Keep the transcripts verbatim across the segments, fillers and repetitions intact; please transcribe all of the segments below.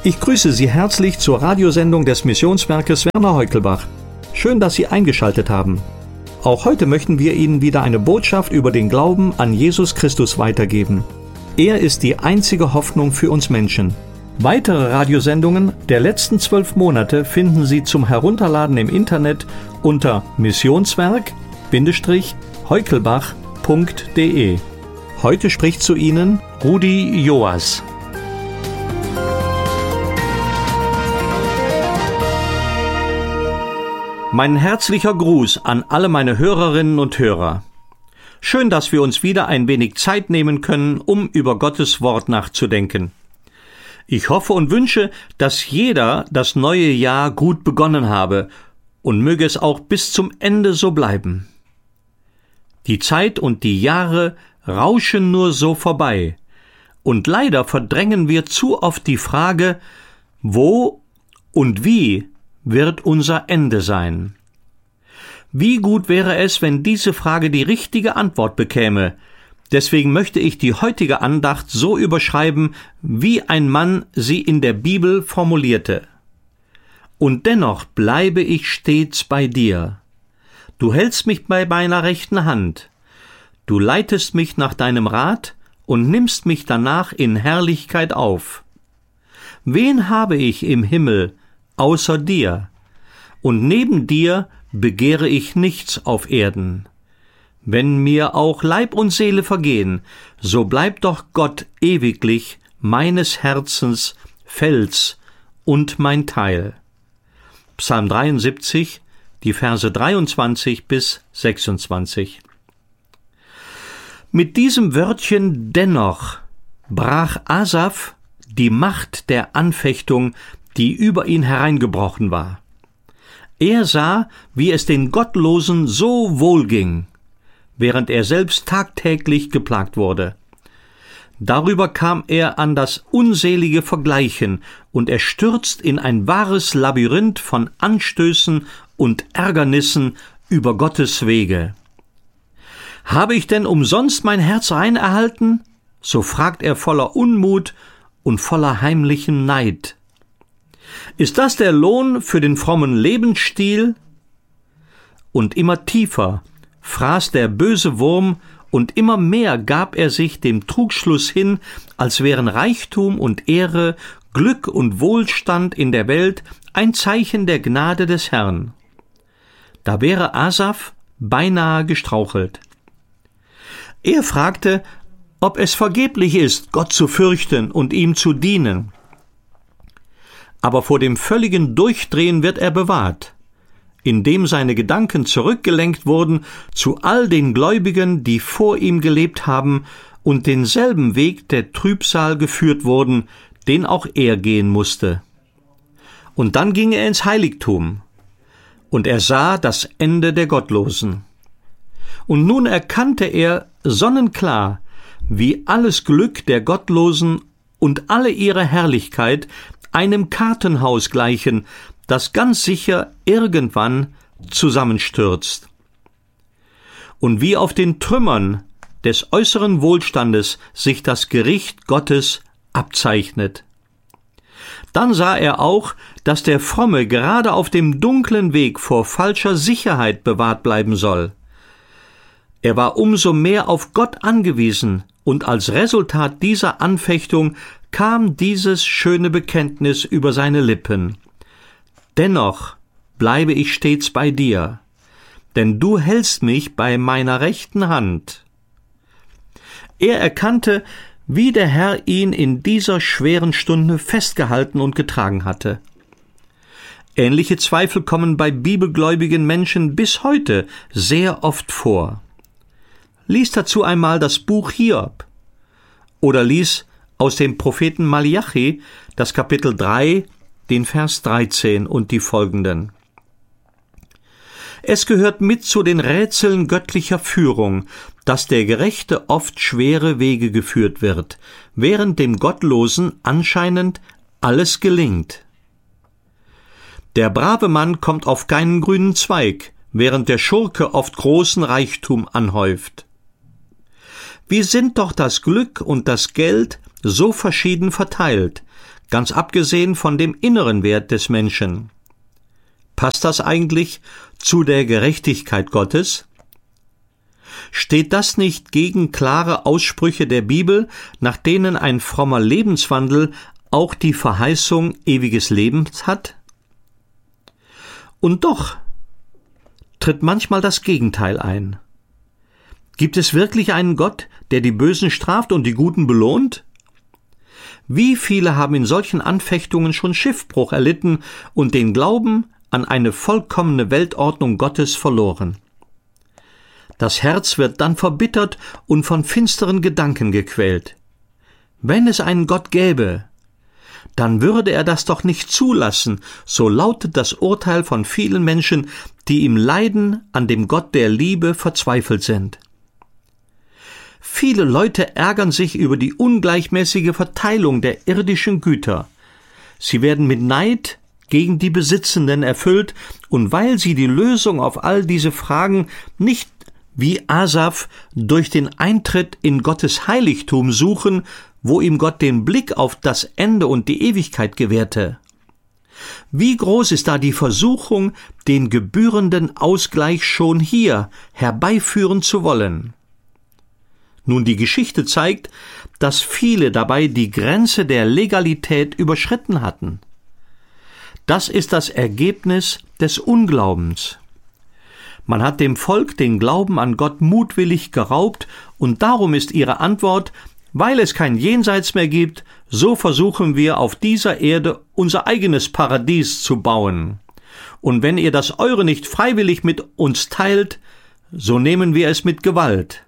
Ich grüße Sie herzlich zur Radiosendung des Missionswerkes Werner Heukelbach. Schön, dass Sie eingeschaltet haben. Auch heute möchten wir Ihnen wieder eine Botschaft über den Glauben an Jesus Christus weitergeben. Er ist die einzige Hoffnung für uns Menschen. Weitere Radiosendungen der letzten zwölf Monate finden Sie zum Herunterladen im Internet unter missionswerk Bindestrich heukelbach punkt de. Heute spricht zu Ihnen Rudi Joas. Mein herzlicher Gruß an alle meine Hörerinnen und Hörer. Schön, dass wir uns wieder ein wenig Zeit nehmen können, um über Gottes Wort nachzudenken. Ich hoffe und wünsche, dass jeder das neue Jahr gut begonnen habe und möge es auch bis zum Ende so bleiben. Die Zeit und die Jahre rauschen nur so vorbei und leider verdrängen wir zu oft die Frage, wo und wie wird unser Ende sein? Wie gut wäre es, wenn diese Frage die richtige Antwort bekäme? Deswegen möchte ich die heutige Andacht so überschreiben, wie ein Mann sie in der Bibel formulierte. Und dennoch bleibe ich stets bei dir. Du hältst mich bei meiner rechten Hand. Du leitest mich nach deinem Rat und nimmst mich danach in Herrlichkeit auf. Wen habe ich im Himmel außer dir? Und neben dir begehre ich nichts auf Erden. Wenn mir auch Leib und Seele vergehen, so bleibt doch Gott ewiglich meines Herzens Fels und mein Teil. Psalm dreiundsiebzig, die Verse dreiundzwanzig bis sechsundzwanzig. Mit diesem Wörtchen dennoch brach Asaf die Macht der Anfechtung, die über ihn hereingebrochen war. Er sah, wie es den Gottlosen so wohl ging, während er selbst tagtäglich geplagt wurde. Darüber kam er an das unselige Vergleichen, und er stürzt in ein wahres Labyrinth von Anstößen und Ärgernissen über Gottes Wege. »Habe ich denn umsonst mein Herz rein erhalten?« so fragt er voller Unmut und voller heimlichen Neid. Ist das der Lohn für den frommen Lebensstil? Und immer tiefer fraß der böse Wurm, und immer mehr gab er sich dem Trugschluss hin, als wären Reichtum und Ehre, Glück und Wohlstand in der Welt ein Zeichen der Gnade des Herrn. Da wäre Asaf beinahe gestrauchelt. Er fragte, ob es vergeblich ist, Gott zu fürchten und ihm zu dienen. Aber vor dem völligen Durchdrehen wird er bewahrt, indem seine Gedanken zurückgelenkt wurden zu all den Gläubigen, die vor ihm gelebt haben und denselben Weg der Trübsal geführt wurden, den auch er gehen musste. Und dann ging er ins Heiligtum, und er sah das Ende der Gottlosen. Und nun erkannte er sonnenklar, wie alles Glück der Gottlosen und alle ihre Herrlichkeit einem Kartenhaus gleichen, das ganz sicher irgendwann zusammenstürzt. Und wie auf den Trümmern des äußeren Wohlstandes sich das Gericht Gottes abzeichnet. Dann sah er auch, dass der Fromme gerade auf dem dunklen Weg vor falscher Sicherheit bewahrt bleiben soll. Er war umso mehr auf Gott angewiesen, und als Resultat dieser Anfechtung kam dieses schöne Bekenntnis über seine Lippen. Dennoch bleibe ich stets bei dir, denn du hältst mich bei meiner rechten Hand. Er erkannte, wie der Herr ihn in dieser schweren Stunde festgehalten und getragen hatte. Ähnliche Zweifel kommen bei bibelgläubigen Menschen bis heute sehr oft vor. Lies dazu einmal das Buch Hiob oder lies aus dem Propheten Malachi das Kapitel drei, den Vers dreizehn und die folgenden. Es gehört mit zu den Rätseln göttlicher Führung, dass der Gerechte oft schwere Wege geführt wird, während dem Gottlosen anscheinend alles gelingt. Der brave Mann kommt auf keinen grünen Zweig, während der Schurke oft großen Reichtum anhäuft. Wie sind doch das Glück und das Geld so verschieden verteilt, ganz abgesehen von dem inneren Wert des Menschen. Passt das eigentlich zu der Gerechtigkeit Gottes? Steht das nicht gegen klare Aussprüche der Bibel, nach denen ein frommer Lebenswandel auch die Verheißung ewiges Lebens hat? Und doch tritt manchmal das Gegenteil ein. Gibt es wirklich einen Gott, der die Bösen straft und die Guten belohnt? Wie viele haben in solchen Anfechtungen schon Schiffbruch erlitten und den Glauben an eine vollkommene Weltordnung Gottes verloren? Das Herz wird dann verbittert und von finsteren Gedanken gequält. Wenn es einen Gott gäbe, dann würde er das doch nicht zulassen, so lautet das Urteil von vielen Menschen, die im Leiden an dem Gott der Liebe verzweifelt sind. Viele Leute ärgern sich über die ungleichmäßige Verteilung der irdischen Güter. Sie werden mit Neid gegen die Besitzenden erfüllt, und weil sie die Lösung auf all diese Fragen nicht wie Asaf durch den Eintritt in Gottes Heiligtum suchen, wo ihm Gott den Blick auf das Ende und die Ewigkeit gewährte. Wie groß ist da die Versuchung, den gebührenden Ausgleich schon hier herbeiführen zu wollen? Nun, die Geschichte zeigt, dass viele dabei die Grenze der Legalität überschritten hatten. Das ist das Ergebnis des Unglaubens. Man hat dem Volk den Glauben an Gott mutwillig geraubt, und darum ist ihre Antwort: Weil es kein Jenseits mehr gibt, so versuchen wir auf dieser Erde unser eigenes Paradies zu bauen. Und wenn ihr das eure nicht freiwillig mit uns teilt, so nehmen wir es mit Gewalt.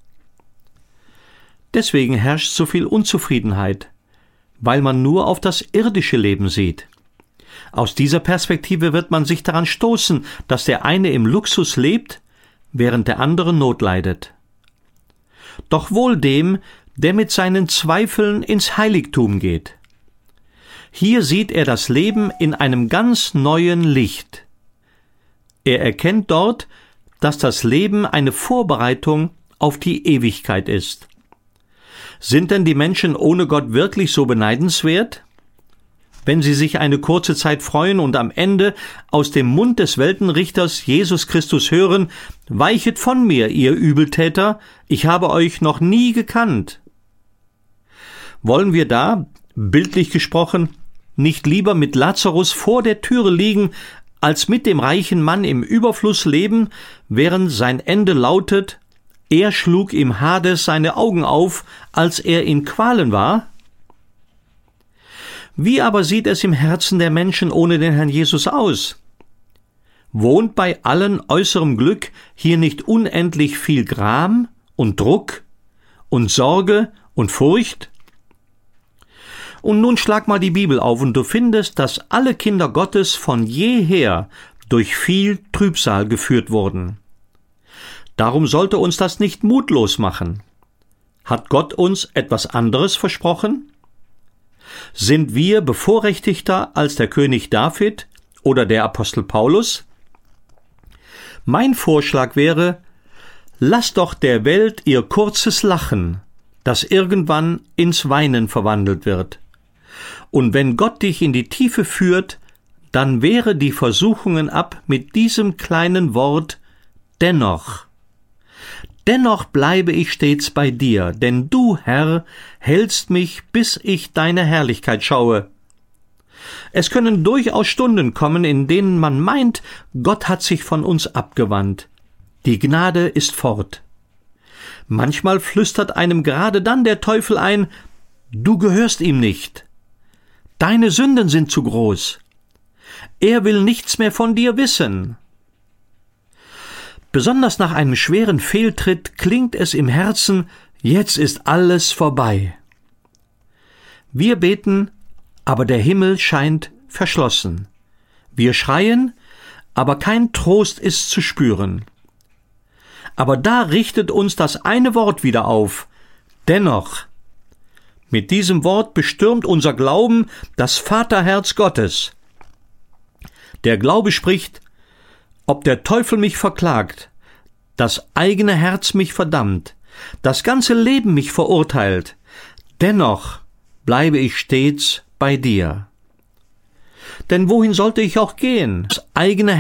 Deswegen herrscht so viel Unzufriedenheit, weil man nur auf das irdische Leben sieht. Aus dieser Perspektive wird man sich daran stoßen, dass der eine im Luxus lebt, während der andere Not leidet. Doch wohl dem, der mit seinen Zweifeln ins Heiligtum geht. Hier sieht er das Leben in einem ganz neuen Licht. Er erkennt dort, dass das Leben eine Vorbereitung auf die Ewigkeit ist. Sind denn die Menschen ohne Gott wirklich so beneidenswert? Wenn sie sich eine kurze Zeit freuen und am Ende aus dem Mund des Weltenrichters Jesus Christus hören: Weichet von mir, ihr Übeltäter, ich habe euch noch nie gekannt. Wollen wir da, bildlich gesprochen, nicht lieber mit Lazarus vor der Türe liegen, als mit dem reichen Mann im Überfluss leben, während sein Ende lautet: Er schlug im Hades seine Augen auf, als er in Qualen war? Wie aber sieht es im Herzen der Menschen ohne den Herrn Jesus aus? Wohnt bei allen äußerem Glück hier nicht unendlich viel Gram und Druck und Sorge und Furcht? Und nun schlag mal die Bibel auf, und du findest, dass alle Kinder Gottes von jeher durch viel Trübsal geführt wurden. Darum sollte uns das nicht mutlos machen. Hat Gott uns etwas anderes versprochen? Sind wir bevorrechtigter als der König David oder der Apostel Paulus? Mein Vorschlag wäre: Lass doch der Welt ihr kurzes Lachen, das irgendwann ins Weinen verwandelt wird. Und wenn Gott dich in die Tiefe führt, dann wehre die Versuchungen ab mit diesem kleinen Wort: Dennoch. Dennoch bleibe ich stets bei dir, denn du, Herr, hältst mich, bis ich deine Herrlichkeit schaue. Es können durchaus Stunden kommen, in denen man meint, Gott hat sich von uns abgewandt. Die Gnade ist fort. Manchmal flüstert einem gerade dann der Teufel ein: Du gehörst ihm nicht. Deine Sünden sind zu groß. Er will nichts mehr von dir wissen. Besonders nach einem schweren Fehltritt klingt es im Herzen: Jetzt ist alles vorbei. Wir beten, aber der Himmel scheint verschlossen. Wir schreien, aber kein Trost ist zu spüren. Aber da richtet uns das eine Wort wieder auf: Dennoch. Mit diesem Wort bestürmt unser Glauben das Vaterherz Gottes. Der Glaube spricht: Ob der Teufel mich verklagt, das eigene Herz mich verdammt, das ganze Leben mich verurteilt, dennoch bleibe ich stets bei dir. Denn wohin sollte ich auch gehen? Aus eigener